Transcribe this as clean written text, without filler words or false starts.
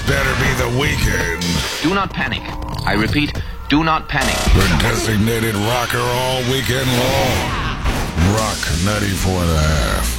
better be The Weeknd. Do not panic. I repeat, do not panic. The designated rocker all weekend long. Rock 94.5.